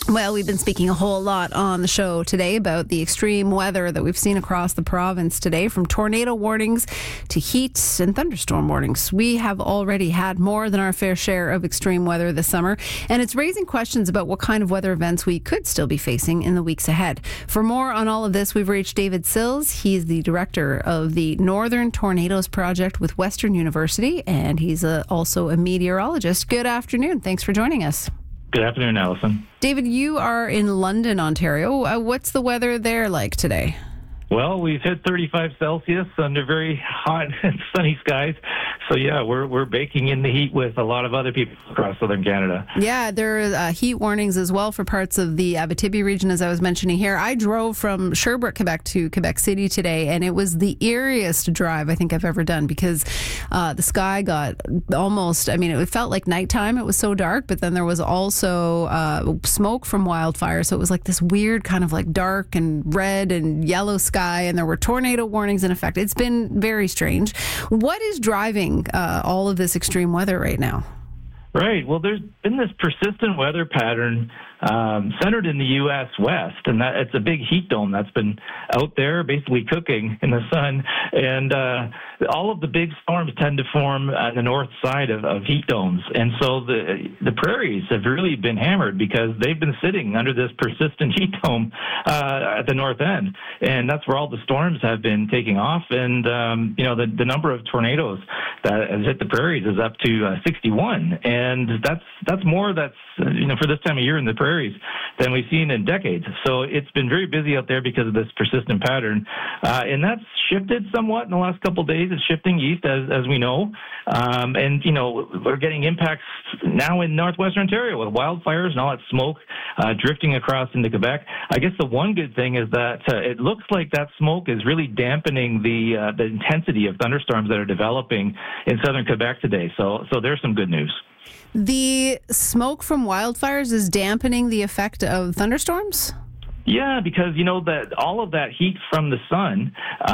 Well, we've been speaking a whole lot on the show today about the extreme weather that we've seen across the province today, from tornado warnings to heat and thunderstorm warnings. We have already had more than our fair share of extreme weather this summer, and it's raising questions about what kind of weather events we could still be facing in the weeks ahead. For more on all of this, we've reached David Sills. He's the director of the Northern Tornadoes Project with Western University, and he's also a meteorologist. Good afternoon. Thanks for joining us. Good afternoon, Allison. David, you are in London, Ontario. What's the weather there like today? Well, we've hit 35 Celsius under very hot and sunny skies. So, yeah, we're baking in the heat with a lot of other people across southern Canada. Yeah, there are heat warnings as well for parts of the Abitibi region, as I was mentioning here. I drove from Sherbrooke, Quebec to Quebec City today, and it was the eeriest drive I think I've ever done because the sky got almost, it felt like nighttime. It was so dark, but then there was also smoke from wildfire. So it was like this weird kind of like dark and red and yellow sky. And there were tornado warnings in effect. It's been very strange. What is driving all of this extreme weather right now? Right. Well, there's been this persistent weather pattern centered in the U.S. West, and that it's a big heat dome that's been out there basically cooking in the sun. And all of the big storms tend to form on the north side of heat domes. And so the prairies have really been hammered because they've been sitting under this persistent heat dome at the north end. And that's where all the storms have been taking off. And, the number of tornadoes that has hit the prairies is up to 61. And that's more for this time of year in the prairies than we've seen in decades. So it's been very busy out there because of this persistent pattern. And that's shifted somewhat in the last couple of days. It's shifting east, as we know. We're getting impacts now in northwestern Ontario with wildfires and all that smoke drifting across into Quebec. I guess the one good thing is that it looks like that smoke is really dampening the intensity of thunderstorms that are developing in southern Quebec today. So there's some good news. The smoke from wildfires is dampening the effect of thunderstorms? Yeah, because that all of that heat from the sun,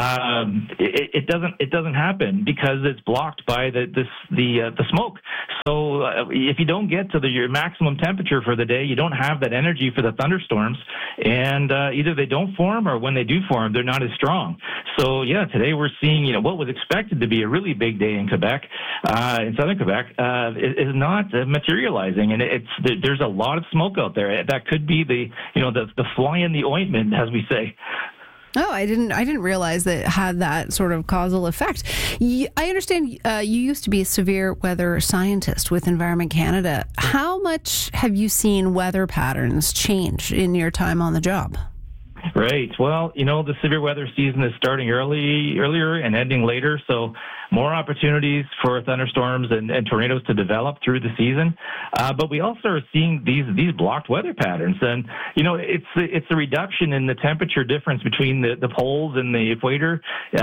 it doesn't happen because it's blocked by the smoke. So if you don't get to your maximum temperature for the day, you don't have that energy for the thunderstorms, and either they don't form or when they do form, they're not as strong. So yeah, today we're seeing what was expected to be a really big day in Quebec, in southern Quebec, is not materializing, and there's a lot of smoke out there. That could be the fly in the ointment, as we say. Oh, I didn't realize that it had that sort of causal effect. I understand you used to be a severe weather scientist with Environment Canada. How much have you seen weather patterns change in your time on the job? Right. Well, the severe weather season is starting earlier and ending later, so more opportunities for thunderstorms and tornadoes to develop through the season. But we also are seeing these blocked weather patterns. And, it's a reduction in the temperature difference between the poles and the equator.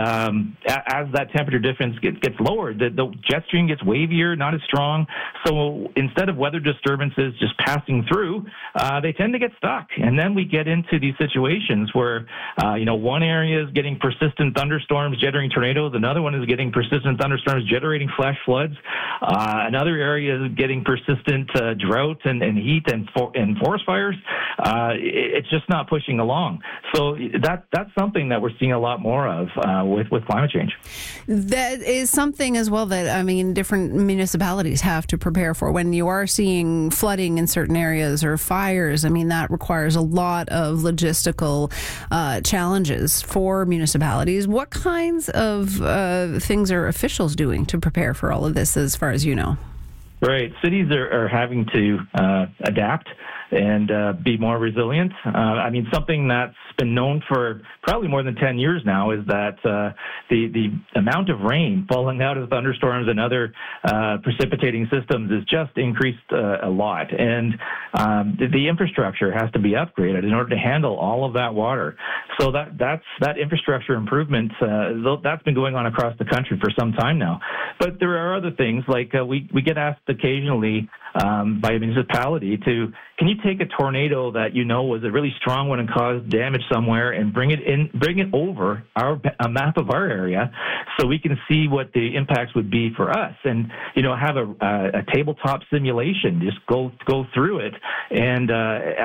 As that temperature difference gets lowered, the jet stream gets wavier, not as strong. So instead of weather disturbances just passing through, they tend to get stuck. And then we get into these situations where, one area is getting persistent thunderstorms generating tornadoes, another one is getting persistent thunderstorms generating flash floods. Another area is getting persistent drought and heat and forest fires. It's just not pushing along. So that's something that we're seeing a lot more of with climate change. That is something as well that, different municipalities have to prepare for. When you are seeing flooding in certain areas or fires, that requires a lot of logistical challenges for municipalities. What kinds of things are officials doing to prepare for all of this, as far as you know? Right. Cities are having to adapt and be more resilient. Something that's been known for probably more than 10 years now is that the amount of rain falling out of thunderstorms and other precipitating systems is just increased a lot. And the infrastructure has to be upgraded in order to handle all of that water. So that infrastructure improvement, that's been going on across the country for some time now. But there are other things, like we get asked occasionally by a municipality can you take a tornado that was a really strong one and caused damage somewhere and bring it over a map of our area so we can see what the impacts would be for us, and have a tabletop simulation, just go through it and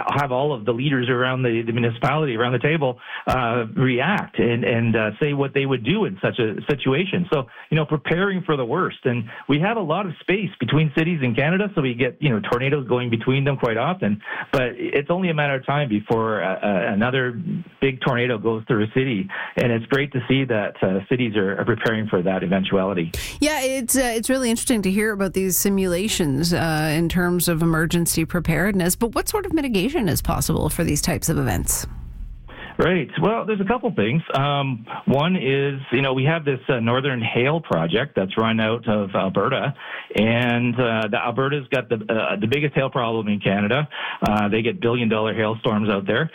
have all of the leaders around the municipality around the table react and say what they would do in such a situation. So, preparing for the worst. And we have a lot of space between cities in Canada, so we get, tornadoes going between them quite often. But it's only a matter of time before another big tornado goes through a city. And it's great to see that cities are preparing for that eventuality. Yeah, it's really interesting to hear about these simulations in terms of emergency preparedness. But what sort of mitigation is possible for these types of events? Right. Well, there's a couple things. One is, we have this Northern Hail project that's run out of Alberta, and Alberta's got the biggest hail problem in Canada. They get billion-dollar hailstorms out there.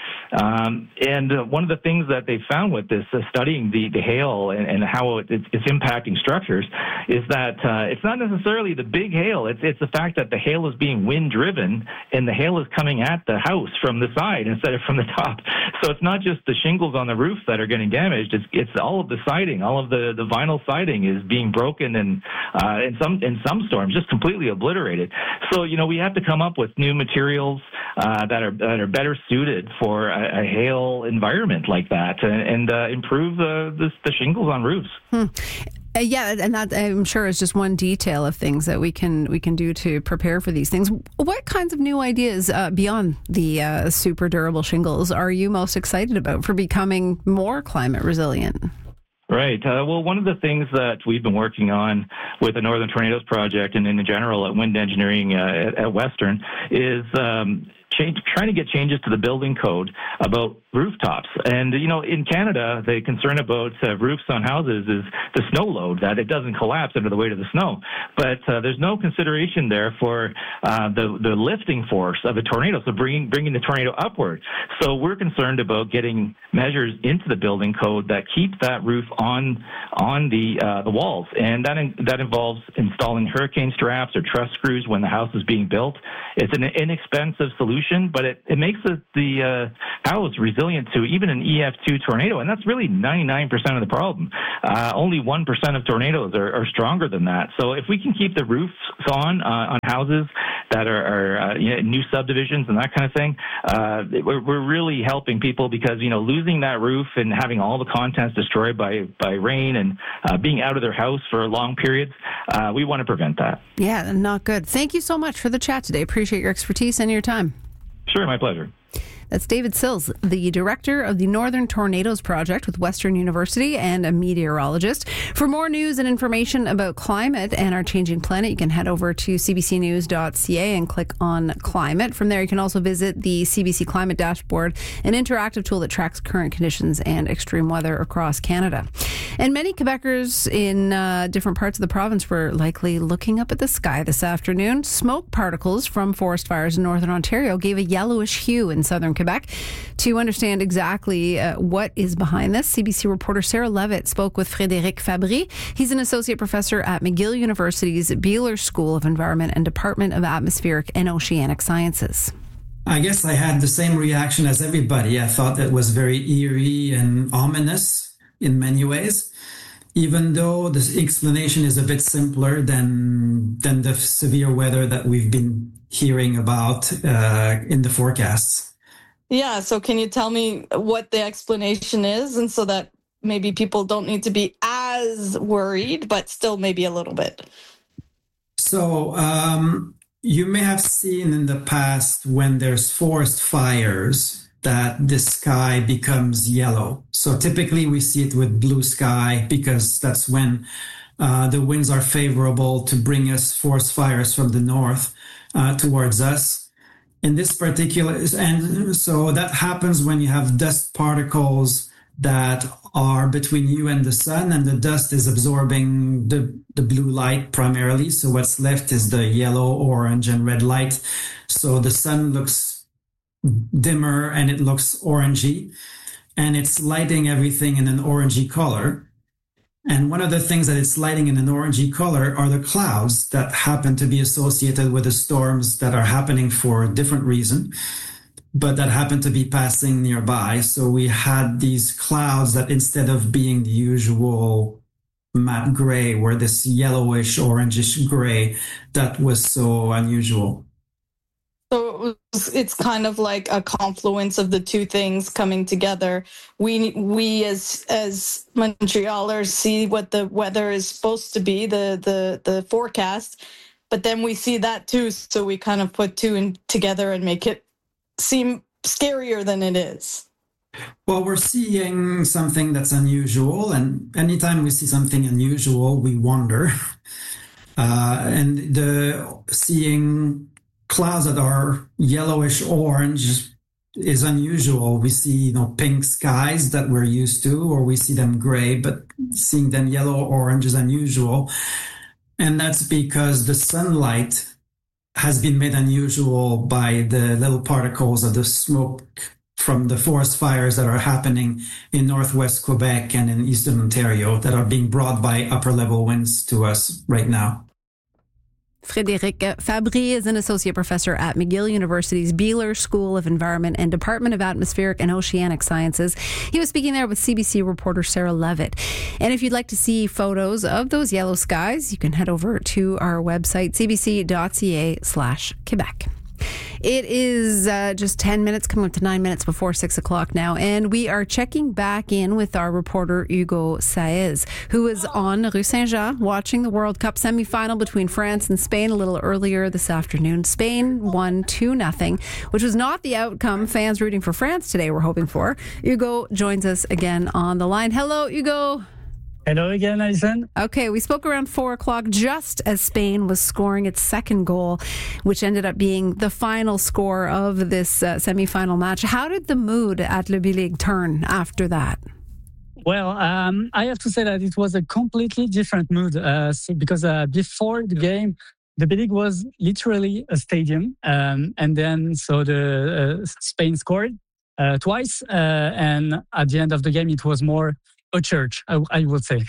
And one of the things that they found with this, studying the hail and how it's impacting structures, is that it's not necessarily the big hail. It's the fact that the hail is being wind-driven, and the hail is coming at the house from the side instead of from the top. So it's not just the shingles on the roof that are getting damaged. It's all of the siding, all of the vinyl siding is being broken, and in some storms just completely obliterated. So we have to come up with new materials that are better suited for a hail environment like that, and improve the shingles on roofs. Yeah, and that, I'm sure, is just one detail of things that we can do to prepare for these things. What kinds of new ideas beyond the super durable shingles are you most excited about for becoming more climate resilient? Right. Well, one of the things that we've been working on with the Northern Tornadoes Project and in general at Wind Engineering at Western is trying to get changes to the building code about rooftops. And, in Canada, the concern about roofs on houses is the snow load, that it doesn't collapse under the weight of the snow. But there's no consideration there for the lifting force of a tornado, so bringing the tornado upward. So we're concerned about getting measures into the building code that keep that roof on the walls. And that involves installing hurricane straps or truss screws when the house is being built. It's an inexpensive solution, but it makes the house resilient to even an EF2 tornado, and that's really 99% of the problem. Only 1% of tornadoes are stronger than that. So if we can keep the roofs on houses that are new subdivisions and that kind of thing, we're really helping people, because losing that roof and having all the contents destroyed by rain and being out of their house for long periods, we want to prevent that. Yeah, not good. Thank you so much for the chat today. Appreciate your expertise and your time. Sure, my pleasure. That's David Sills, the director of the Northern Tornadoes Project with Western University and a meteorologist. For more news and information about climate and our changing planet, you can head over to cbcnews.ca and click on climate. From there, you can also visit the CBC Climate Dashboard, an interactive tool that tracks current conditions and extreme weather across Canada. And many Quebecers in different parts of the province were likely looking up at the sky this afternoon. Smoke particles from forest fires in northern Ontario gave a yellowish hue in southern Quebec. To understand exactly what is behind this, CBC reporter Sarah Levitt spoke with Frédéric Fabry. He's an associate professor at McGill University's Beeler School of Environment and Department of Atmospheric and Oceanic Sciences. I guess I had the same reaction as everybody. I thought that was very eerie and ominous in many ways, even though the explanation is a bit simpler than the severe weather that we've been hearing about in the forecasts. Yeah, so can you tell me what the explanation is, and so that maybe people don't need to be as worried, but still maybe a little bit? So you may have seen in the past when there's forest fires that the sky becomes yellow. So typically we see it with blue sky because that's when the winds are favorable to bring us forest fires from the north towards us. In this particular, and so that happens when you have dust particles that are between you and the sun, and the dust is absorbing the blue light primarily. So what's left is the yellow, orange, and red light. So the sun looks dimmer and it looks orangey, and it's lighting everything in an orangey color. And one of the things that it's lighting in an orangey color are the clouds that happen to be associated with the storms that are happening for a different reason, but that happen to be passing nearby. So we had these clouds that, instead of being the usual matte gray, were this yellowish, orangish gray that was so unusual. So it it's kind of like a confluence of the two things coming together. We as Montrealers see what the weather is supposed to be, the forecast, but then we see that too, so we kind of put two in together and make it seem scarier than it is. Well, we're seeing something that's unusual, and anytime we see something unusual, we wonder. And seeing clouds that are yellowish orange is unusual. We see, pink skies that we're used to, or we see them gray, but seeing them yellow or orange is unusual. And that's because the sunlight has been made unusual by the little particles of the smoke from the forest fires that are happening in northwest Quebec and in eastern Ontario that are being brought by upper level winds to us right now. Frédéric Fabry is an associate professor at McGill University's Beeler School of Environment and Department of Atmospheric and Oceanic Sciences. He was speaking there with CBC reporter Sarah Levitt. And if you'd like to see photos of those yellow skies, you can head over to our website, cbc.ca/Quebec. It is just 10 minutes, coming up to 9 minutes before 6 o'clock now, and we are checking back in with our reporter Hugo Saez, who is on Rue Saint-Jean watching the World Cup semi-final between France and Spain a little earlier this afternoon. Spain won 2-0, which was not the outcome fans rooting for France today were hoping for. Hugo joins us again on the line. Hello, Hugo. Hello again, Alison. Okay, we spoke around 4 o'clock just as Spain was scoring its second goal, which ended up being the final score of this semi-final match. How did the mood at Le Bilig turn after that? Well, I have to say that it was a completely different mood because before the game, the Bilig was literally a stadium. And then so the Spain scored twice. And at the end of the game, it was more a church, I would say.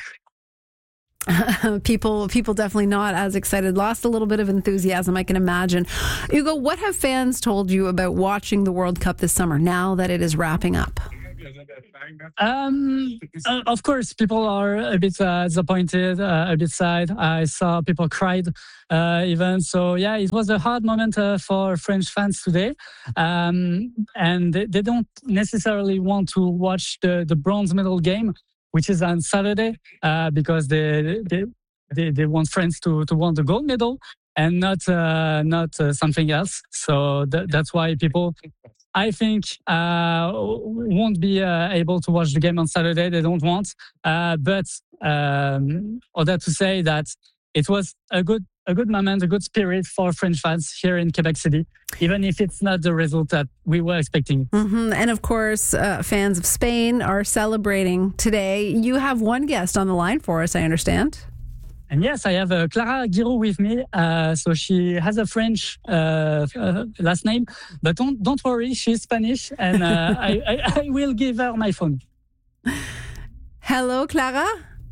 People definitely not as excited. Lost a little bit of enthusiasm, I can imagine. Hugo, what have fans told you about watching the World Cup this summer now that it is wrapping up? Of course, people are a bit disappointed, a bit sad. I saw people cried even. So, yeah, it was a hard moment for French fans today. And they don't necessarily want to watch the bronze medal game, which is on Saturday, because they want France to win the gold medal and not something else. So that's why people, I think, won't be able to watch the game on Saturday. They don't want. But all that to say that it was a good moment, a good spirit for French fans here in Quebec City, even if it's not the result that we were expecting. Mm-hmm. And of course, fans of Spain are celebrating today. You have one guest on the line for us, I understand. And yes, I have Clara Giroux with me. So she has a French last name, but don't worry, she's Spanish, and I will give her my phone. Hello, Clara.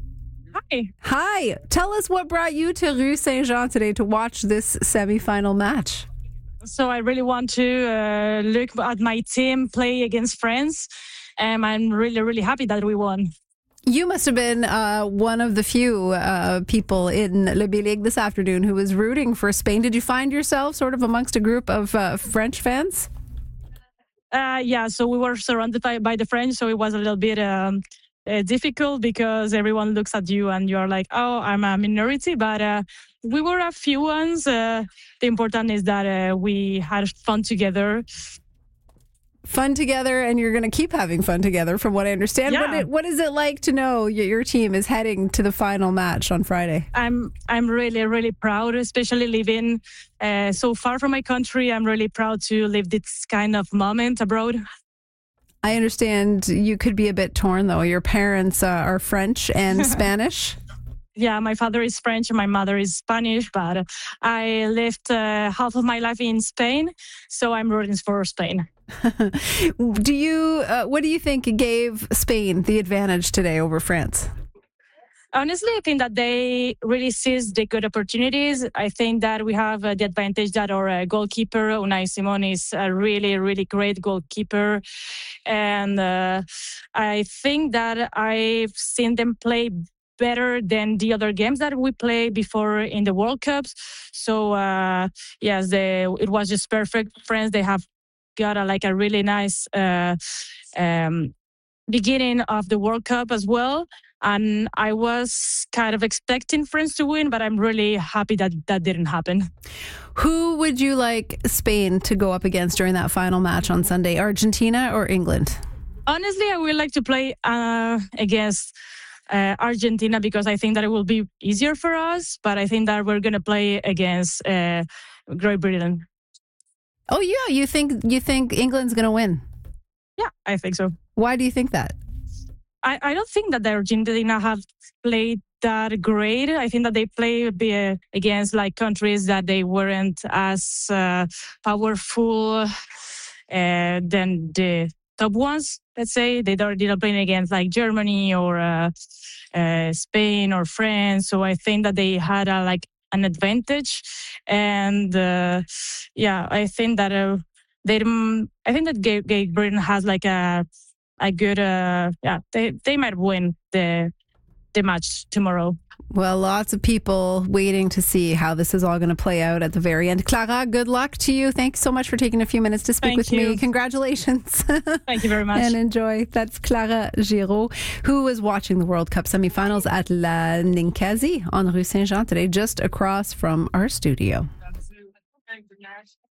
Hi. Tell us what brought you to Rue Saint-Jean today to watch this semi-final match. So I really want to look at my team play against France, and I'm really, really happy that we won. You must have been one of the few people in Le Bilig this afternoon who was rooting for Spain. Did you find yourself sort of amongst a group of French fans? Yeah, so we were surrounded by the French, so it was a little bit difficult because everyone looks at you and you're like, oh, I'm a minority, but we were a few ones. The important is that we had fun together. Fun together, and you're going to keep having fun together, from what I understand. Yeah. What is it like to know your team is heading to the final match on Friday? I'm really, really proud, especially living so far from my country. I'm really proud to live this kind of moment abroad. I understand you could be a bit torn, though. Your parents are French and Spanish. Yeah, my father is French and my mother is Spanish, but I lived half of my life in Spain, so I'm rooting for Spain. What do you think gave Spain the advantage today over France? Honestly, I think that they really seized the good opportunities. I think that we have the advantage that our goalkeeper, Unai Simon, is a really, really great goalkeeper. And I think that I've seen them play better than the other games that we played before in the World Cups. So yes, it was just perfect. France, they have got a really nice beginning of the World Cup as well. And I was kind of expecting France to win, but I'm really happy that that didn't happen. Who would you like Spain to go up against during that final match on Sunday? Argentina or England? Honestly, I would like to play against Argentina because I think that it will be easier for us. But I think that we're going to play against Great Britain. Oh yeah, you think England's going to win? Yeah, I think so. Why do you think that? I don't think that the Argentina have played that great. I think that they play against like countries that they weren't as powerful than the top ones. Let's say they didn't play against like Germany or Spain or France. So I think that they had an advantage, and I think that I think that Great Britain has like a good they might win the match tomorrow. Well, lots of people waiting to see how this is all going to play out at the very end. Clara, good luck to you. Thanks so much for taking a few minutes to speak with me. Congratulations. Thank you very much. And enjoy. That's Clara Giraud, who was watching the World Cup semifinals at La Ninkasi on Rue Saint-Jean today, just across from our studio.